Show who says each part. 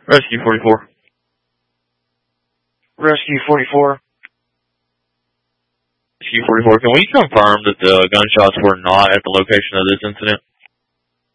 Speaker 1: Rescue 44.
Speaker 2: Rescue 44.
Speaker 1: Rescue 44, can we confirm that the gunshots were not at the location of this incident?